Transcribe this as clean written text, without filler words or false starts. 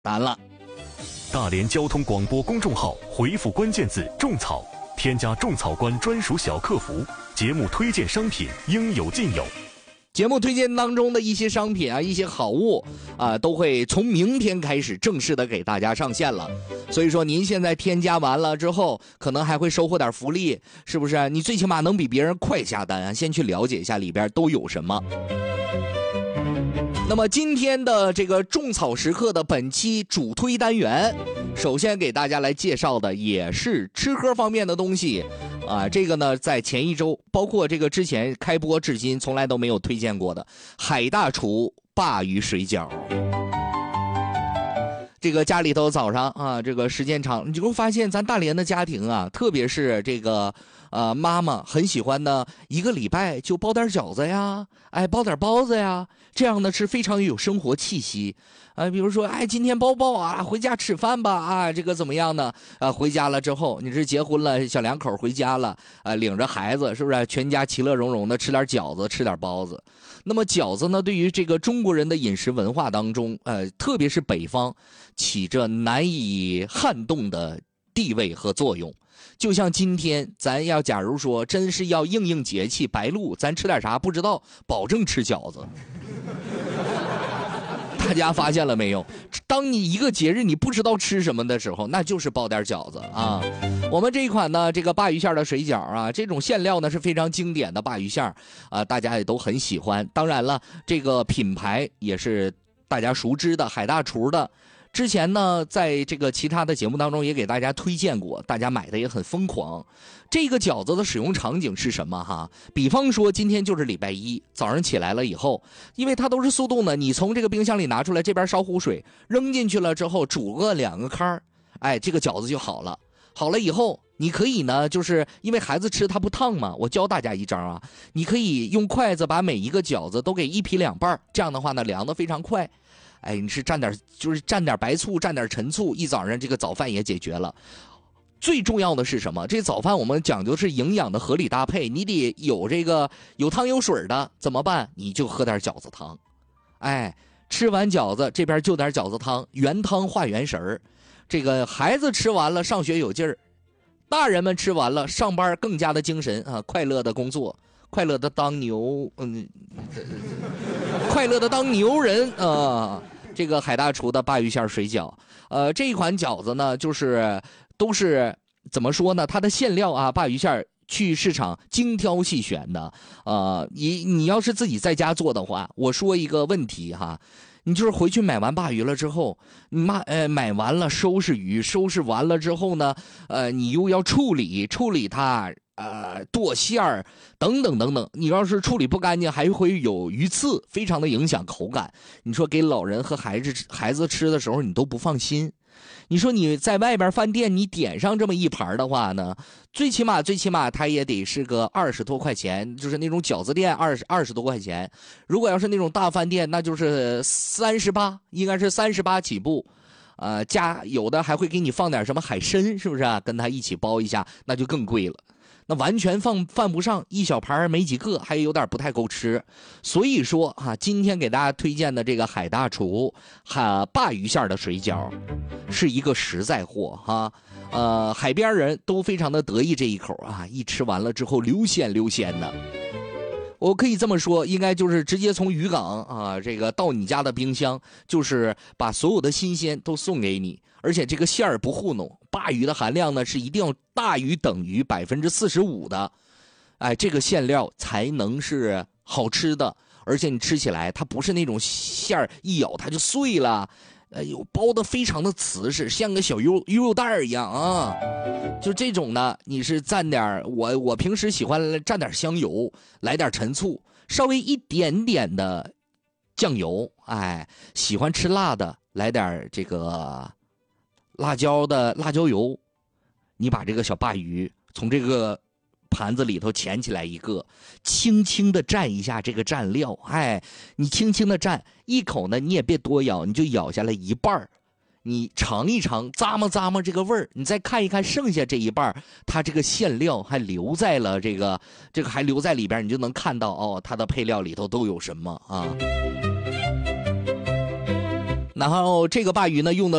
答案了。 大连交通广播公众号回复关键字种草，添加种草官专属小客服，节目推荐商品应有尽有。 节目推荐当中的一些商品啊，一些好物啊，都会从明天开始正式的给大家上线了。所以说您现在添加完了之后，可能还会收获点福利，是不是？你最起码能比别人快下单啊，先去了解一下里边都有什么。那么今天的这个种草时刻的本期主推单元，首先给大家来介绍的也是吃喝方面的东西啊。这个呢，在前一周，包括这个之前开播至今从来都没有推荐过的海大厨鲅鱼水饺。这个家里头早上啊，这个时间长，你就会发现咱大连的家庭啊，特别是这个妈妈很喜欢呢，一个礼拜就包点饺子呀，哎，包点包子呀，这样呢是非常有生活气息。比如说，哎，今天包啊，回家吃饭吧啊，这个怎么样呢？回家了之后，你是结婚了，小两口回家了，领着孩子，是不是全家其乐融融的吃点饺子，吃点包子？那么饺子呢，对于这个中国人的饮食文化当中，特别是北方，起着难以撼动的地位和作用。就像今天咱要假如说真是要应节气白露，咱吃点啥不知道，保证吃饺子。大家发现了没有？当你一个节日你不知道吃什么的时候，那就是包点饺子啊。我们这一款呢，这个鲅鱼馅的水饺啊，这种馅料呢是非常经典的鲅鱼馅啊，大家也都很喜欢。当然了，这个品牌也是大家熟知的海大厨的。之前呢，在这个其他的节目当中也给大家推荐过，大家买的也很疯狂。这个饺子的使用场景是什么哈？比方说今天就是礼拜一，早上起来了以后，因为它都是速冻的，你从这个冰箱里拿出来，这边烧壶水扔进去了之后，煮个2个开，哎，这个饺子就好了。好了以后，你可以呢，就是因为孩子吃它不烫嘛，我教大家一招啊，你可以用筷子把每一个饺子都给一劈2半，这样的话呢，凉得非常快。哎，你是蘸点白醋，蘸点陈醋，一早上这个早饭也解决了。最重要的是什么？这早饭我们讲究是营养的合理搭配，你得有这个有汤有水的，怎么办？你就喝点饺子汤。哎，吃完饺子这边就点饺子汤，原汤化原食儿。这个孩子吃完了上学有劲儿，大人们吃完了上班更加的精神啊，快乐的工作，快乐的当牛，快乐的当牛人啊！这个海大厨的鲅鱼馅水饺，这一款饺子呢，都是怎么说呢？它的馅料啊，鲅鱼馅去市场精挑细选的。你要是自己在家做的话，我说一个问题哈，你就是回去买完鲅鱼了之后，买完了收拾鱼，收拾完了之后呢，你又要处理它。剁馅儿等等等等，你要是处理不干净，还会有鱼刺，非常的影响口感。你说给老人和孩子吃的时候，你都不放心。你说你在外边饭店，你点上这么一盘的话呢，最起码它也得是个20多块钱，就是那种饺子店20多块钱。如果要是那种大饭店，那就是38，应该是38起步。加有的还会给你放点什么海参，是不是啊？跟它一起包一下，那就更贵了。那完全犯不上，一小盘没几个，还有点不太够吃。所以说今天给大家推荐的这个海大厨鲅鱼馅的水饺，是一个实在货哈。海边人都非常的得意这一口啊，一吃完了之后流鲜的。我可以这么说，应该就是直接从渔港这个到你家的冰箱，就是把所有的新鲜都送给你，而且这个馅儿不糊弄，鲅鱼的含量呢是一定要大于等于45%的，哎，这个馅料才能是好吃的，而且你吃起来它不是那种馅儿一咬它就碎了。包的非常的瓷实，像个小肉蛋一样啊！就这种呢，你是蘸点我平时喜欢蘸点香油，来点陈醋，稍微一点点的酱油，哎，喜欢吃辣的，来点这个辣椒油。你把这个小鲅鱼从这个盘子里头捡起来一个，轻轻的蘸一下这个蘸料，哎，你轻轻的蘸一口呢，你也别多咬，你就咬下来一半，你尝一尝，咂摸这个味儿，你再看一看剩下这一半，它这个馅料还留在了这个还留在里边，你就能看到它的配料里头都有什么啊。 然后这个鲅鱼呢用的